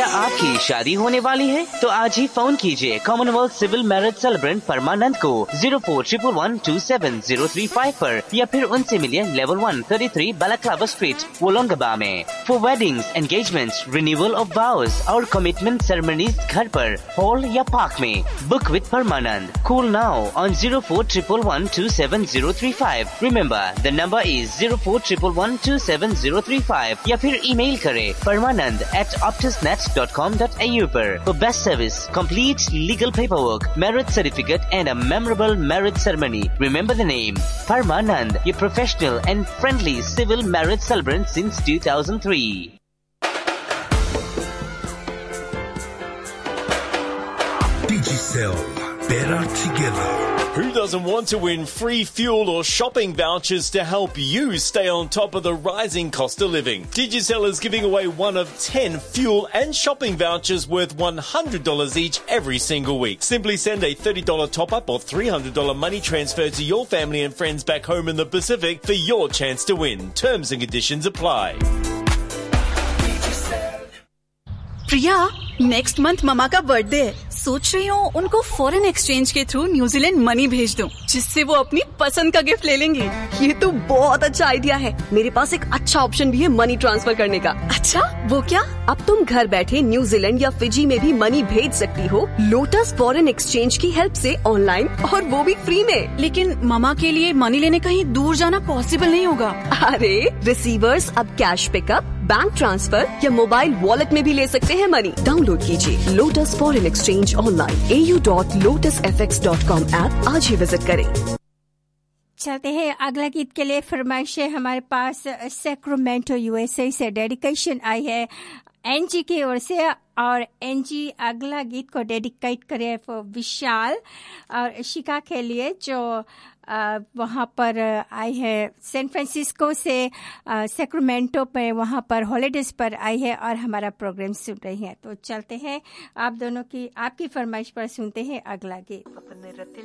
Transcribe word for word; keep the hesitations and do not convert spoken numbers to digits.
क्या आपकी शादी होने वाली है? तो आज ही फोन कीजिए कॉमनवेल्थ सिविल मैरिज सेलिब्रेंट परमानंद को zero four triple one two seven zero three five पर, या फिर उनसे मिलिए level one thirty three बालाक्लाबा street वोलोंगबा में। For weddings, engagements, renewal of vows और कमिटमेंट सेरेमनीज घर पर, हॉल या पार्क में। Book with Parmanand. Call now on zero four triple one two seven zero three five. Remember the number is zero four triple one two seven zero three five, या फिर email करें परमानंद eight optusnet dot com dot a u पर। For best service, complete legal paperwork, marriage certificate and a memorable marriage ceremony. Remember the name, Parmanand, your professional and friendly civil marriage celebrant since two thousand three. Digicel, better together. Who doesn't want to win free fuel or shopping vouchers to help you stay on top of the rising cost of living? Digicel is giving away one of ten fuel and shopping vouchers worth one hundred dollars each every single week. Simply send a thirty dollars top-up or three hundred dollars money transfer to your family and friends back home in the Pacific for your chance to win. Terms and conditions apply. Priya, next month mama का birthday है। सोच रही हूँ उनको foreign exchange के through New Zealand money भेज दूँ, जिससे वो अपनी पसंद का गिफ्ट ले लेंगे। ये तो बहुत अच्छा आइडिया है। मेरे पास एक अच्छा ऑप्शन भी है मनी ट्रांसफर करने का। अच्छा, वो क्या? अब तुम घर बैठे न्यूजीलैंड या फिजी में भी मनी भेज सकती हो लोटस फॉरेन एक्सचेंज की हेल्प से, ऑनलाइन, और वो भी फ्री में। लेकिन ममा के लिए मनी लेने कहीं दूर जाना पॉसिबल नहीं होगा। अरे, रिसीवर्स अब कैश पिकअप, बैंक ट्रांसफर या मोबाइल वॉलेट में भी ले सकते हैं मनी। डाउनलोड कीजिए लोटस फॉरेन एक्सचेंज ऑनलाइन ए U dot lotus F x dot com app आज ही विजिट करें। चलते हैं अगला गीत के लिए। फरमाइश है हमारे पास सैक्रामेंटो यूएसए से डेडिकेशन आई है एनजी की ओर से, और एनजी अगला गीत को डेडिकेट करे फॉर विशाल और शिका के लिए, जो आ, वहाँ पर आई है सैन फ्रांसिस्को से सैक्रामेंटो पे, वहाँ पर हॉलीडेज पर आई है और हमारा प्रोग्राम सुन रही है। तो चलते हैं आप दोनों की आपकी फरमाइश पर सुनते हैं अगला गीत।